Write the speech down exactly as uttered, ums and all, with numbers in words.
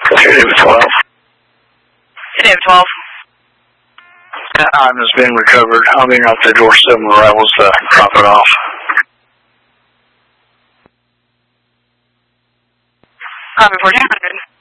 David twelve. David twelve. That item has been recovered. I'll be off the doorstep when arrivals to drop it off. Copy fourteen hundred.